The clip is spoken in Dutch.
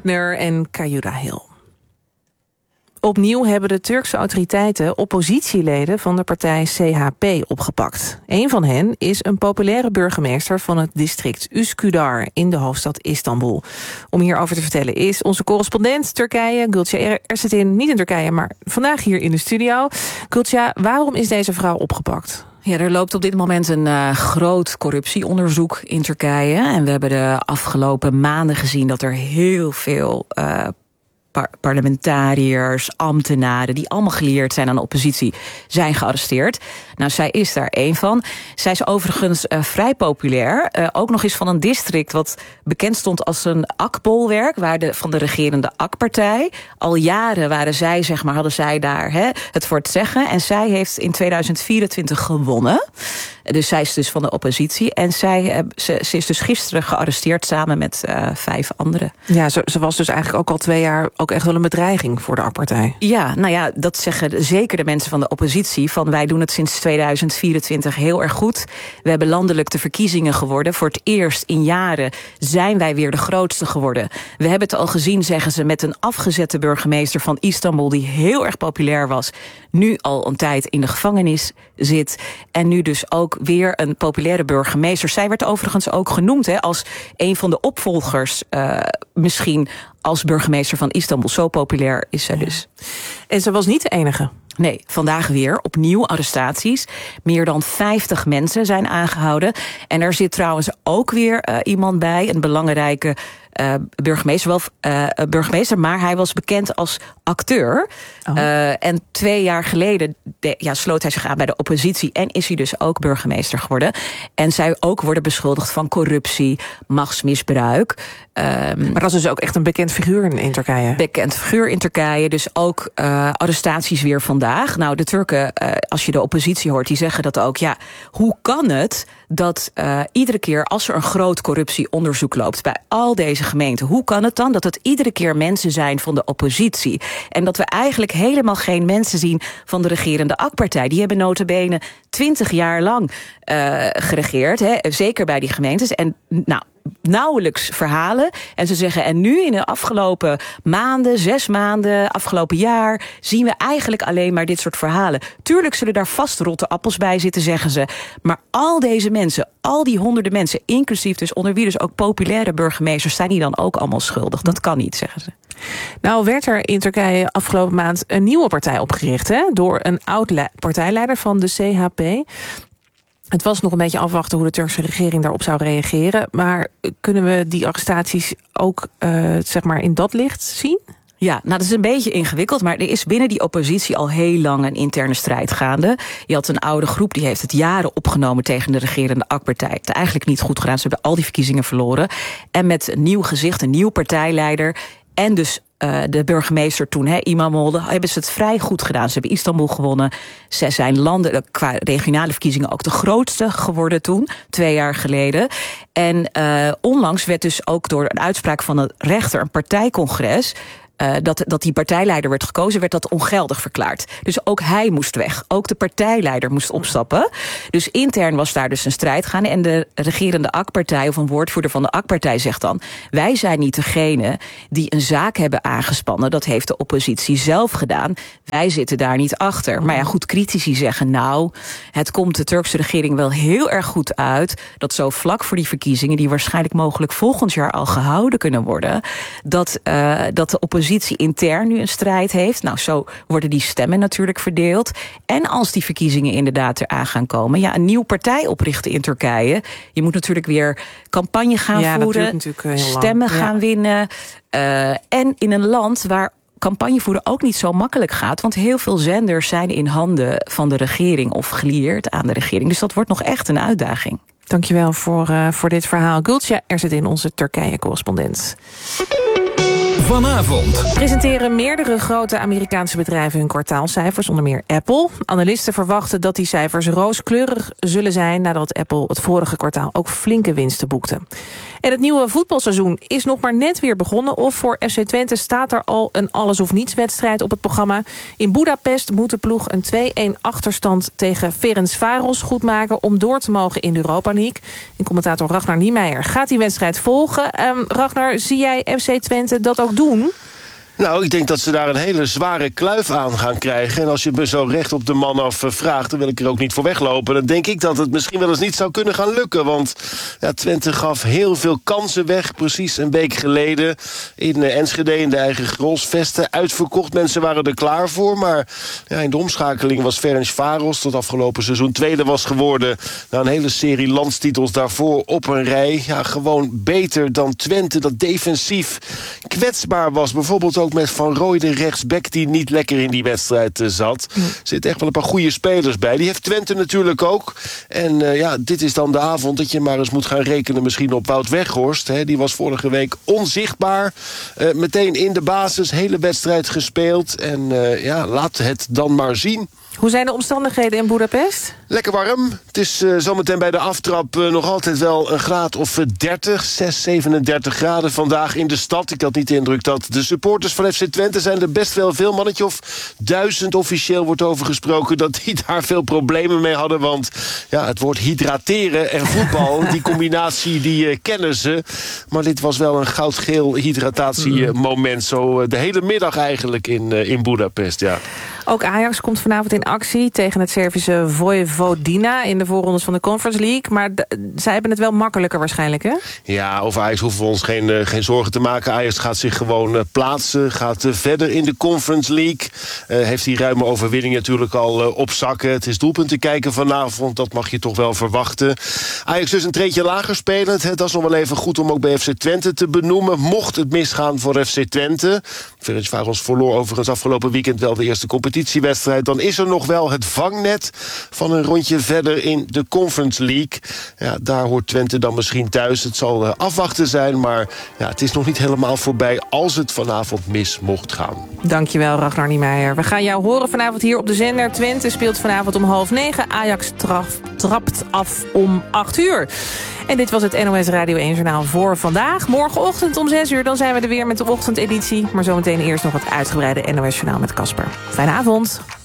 partner en Kayura-Hill. Opnieuw hebben de Turkse autoriteiten oppositieleden van de partij CHP opgepakt. Een van hen is een populaire burgemeester van het district Üsküdar in de hoofdstad Istanbul. Om hierover te vertellen is onze correspondent Turkije, Gülce Ersetin, niet in Turkije, maar vandaag hier in de studio. Gülce, waarom is deze vrouw opgepakt? Ja, er loopt op dit moment een groot corruptieonderzoek in Turkije. En we hebben de afgelopen maanden gezien dat er heel veel parlementariërs, ambtenaren, die allemaal gelieerd zijn aan de oppositie, zijn gearresteerd. Nou, zij is daar één van. Zij is overigens vrij populair. Ook nog eens van een district wat bekend stond als een AK-bolwerk, van de regerende AK-partij. Al jaren hadden zij daar het voor het zeggen. En zij heeft in 2024 gewonnen. Dus zij is dus van de oppositie. En ze is dus gisteren gearresteerd samen met 5 anderen. Ja, ze was dus eigenlijk ook al 2 jaar ook echt wel een bedreiging voor de AK-partij. Ja, nou ja, dat zeggen zeker de mensen van de oppositie. Van wij doen het sinds 2024 heel erg goed. We hebben landelijk de verkiezingen geworden. Voor het eerst in jaren zijn wij weer de grootste geworden. We hebben het al gezien, zeggen ze, met een afgezette burgemeester van Istanbul die heel erg populair was, nu al een tijd in de gevangenis zit. En nu dus ook weer een populaire burgemeester. Zij werd overigens ook genoemd als een van de opvolgers, misschien als burgemeester van Istanbul. Zo populair is zij dus. En ze was niet de enige. Nee, vandaag weer opnieuw arrestaties. Meer dan 50 mensen zijn aangehouden. En er zit trouwens ook weer iemand bij, een belangrijke burgemeester, maar hij was bekend als acteur. En 2 jaar geleden sloot hij zich aan bij de oppositie en is hij dus ook burgemeester geworden. En zij ook worden beschuldigd van corruptie, machtsmisbruik. Maar dat is dus ook echt een bekend figuur in Turkije. Bekend figuur in Turkije, dus ook arrestaties weer vandaag. Nou, de Turken, als je de oppositie hoort, die zeggen dat ook. Ja, hoe kan het dat iedere keer als er een groot corruptieonderzoek loopt bij al deze gemeenten, hoe kan het dan dat het iedere keer mensen zijn van de oppositie? En dat we eigenlijk helemaal geen mensen zien van de regerende AK-partij. Die hebben nota bene 20 jaar lang geregeerd, zeker bij die gemeentes. En nauwelijks verhalen. En ze zeggen, en nu in de afgelopen maanden, 6 maanden, afgelopen jaar, zien we eigenlijk alleen maar dit soort verhalen. Tuurlijk zullen daar vast rotte appels bij zitten, zeggen ze. Maar al deze mensen, al die honderden mensen, inclusief dus onder wie dus ook populaire burgemeesters, zijn die dan ook allemaal schuldig? Dat kan niet, zeggen ze. Nou werd er in Turkije afgelopen maand een nieuwe partij opgericht, door een oud partijleider van de CHP. Het was nog een beetje afwachten hoe de Turkse regering daarop zou reageren. Maar kunnen we die arrestaties ook in dat licht zien? Ja, nou dat is een beetje ingewikkeld, maar er is binnen die oppositie al heel lang een interne strijd gaande. Je had een oude groep, die heeft het jaren opgenomen tegen de regerende AK-partij. Het eigenlijk niet goed gedaan, ze hebben al die verkiezingen verloren. En met een nieuw gezicht, een nieuw partijleider en dus de burgemeester toen, Imamoglu, hebben ze het vrij goed gedaan. Ze hebben Istanbul gewonnen. Ze zijn qua regionale verkiezingen ook de grootste geworden toen, 2 jaar geleden. En onlangs werd dus ook door een uitspraak van een rechter, een partijcongres, dat die partijleider werd gekozen, werd dat ongeldig verklaard. Dus ook hij moest weg. Ook de partijleider moest opstappen. Dus intern was daar dus een strijd gaande. En de regerende AK-partij, of een woordvoerder van de AK-partij, zegt dan: wij zijn niet degene die een zaak hebben aangespannen. Dat heeft de oppositie zelf gedaan. Wij zitten daar niet achter. Maar ja, goed, critici zeggen, nou, het komt de Turkse regering wel heel erg goed uit dat zo vlak voor die verkiezingen, die waarschijnlijk mogelijk volgend jaar al gehouden kunnen worden, dat de oppositie intern nu een strijd heeft. Nou, zo worden die stemmen natuurlijk verdeeld. En als die verkiezingen inderdaad eraan gaan komen, ja, een nieuwe partij oprichten in Turkije. Je moet natuurlijk weer campagne gaan voeren, stemmen gaan winnen. En in een land waar campagne voeren ook niet zo makkelijk gaat, want heel veel zenders zijn in handen van de regering of gelieerd aan de regering. Dus dat wordt nog echt een uitdaging. Dankjewel voor dit verhaal. Gülce Ersetin, onze Turkije-correspondent. Vanavond presenteren meerdere grote Amerikaanse bedrijven hun kwartaalcijfers, onder meer Apple. Analisten verwachten dat die cijfers rooskleurig zullen zijn nadat Apple het vorige kwartaal ook flinke winsten boekte. En het nieuwe voetbalseizoen is nog maar net weer begonnen. Of voor FC Twente staat er al een alles-of-niets-wedstrijd op het programma. In Budapest moet de ploeg een 2-1 achterstand tegen Ferencváros goedmaken om door te mogen in de Europa League. En commentator Ragnar Niemeyer gaat die wedstrijd volgen. Ragnar, zie jij FC Twente dat ook doen? Nou, ik denk dat ze daar een hele zware kluif aan gaan krijgen. En als je me zo recht op de man af vraagt, dan wil ik er ook niet voor weglopen. Dan denk ik dat het misschien wel eens niet zou kunnen gaan lukken. Want ja, Twente gaf heel veel kansen weg, precies een week geleden. In Enschede, in de eigen Grolsvesten. Uitverkocht, mensen waren er klaar voor. Maar ja, in de omschakeling was Ferencváros, tot afgelopen seizoen tweede was geworden. Na een hele serie landstitels daarvoor op een rij. Ja, gewoon beter dan Twente, dat defensief kwetsbaar was. Bijvoorbeeld ook met Van Rooijden rechtsback die niet lekker in die wedstrijd zat. Er zitten echt wel een paar goede spelers bij. Die heeft Twente natuurlijk ook. En ja, dit is dan de avond dat je maar eens moet gaan rekenen misschien op Wout Weghorst. Hè. Die was vorige week onzichtbaar. Meteen in de basis, hele wedstrijd gespeeld. En ja, laat het dan maar zien. Hoe zijn de omstandigheden in Budapest? Lekker warm. Het is zometeen bij de aftrap nog altijd wel een graad of 30, 37 graden vandaag in de stad. Ik had niet de indruk dat de supporters van FC Twente zijn er best wel veel. Mannetje of 1000 officieel wordt over gesproken dat die daar veel problemen mee hadden. Want ja, het woord hydrateren en voetbal, die combinatie die kennen ze. Maar dit was wel een goudgeel hydratatiemoment. Zo de hele middag eigenlijk in Budapest, ja. Ook Ajax komt vanavond in actie tegen het Servische Vojvodina in de voorrondes van de Conference League. Maar zij hebben het wel makkelijker waarschijnlijk, hè? Ja, over Ajax hoeven we ons geen zorgen te maken. Ajax gaat zich gewoon plaatsen, gaat verder in de Conference League. Heeft die ruime overwinning natuurlijk al op zakken. Het is doelpunten kijken vanavond, dat mag je toch wel verwachten. Ajax dus een treedje lager spelend. Dat is nog wel even goed om ook bij FC Twente te benoemen. Mocht het misgaan voor FC Twente. Ferencváros verloor overigens afgelopen weekend wel de eerste competitiewedstrijd. Dan is er nog wel het vangnet van een rondje verder in de Conference League. Ja, daar hoort Twente dan misschien thuis. Het zal afwachten zijn, maar ja, het is nog niet helemaal voorbij als het vanavond mis mocht gaan. Dankjewel, Ragnar Niemeyer. We gaan jou horen vanavond hier op de zender. Twente speelt vanavond om 20:30. Ajax trapt af om 8:00. En dit was het NOS Radio 1 Journaal voor vandaag. Morgenochtend om 6:00, dan zijn we er weer met de ochtendeditie. Maar zometeen eerst nog het uitgebreide NOS Journaal met Casper. Fijne avond.